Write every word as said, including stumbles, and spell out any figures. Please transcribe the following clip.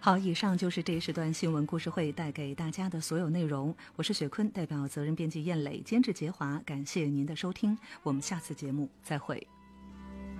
好，以上就是这一时段新闻故事会带给大家的所有内容。我是雪坤，代表责任编辑燕磊，监制杰华，感谢您的收听，我们下次节目再会。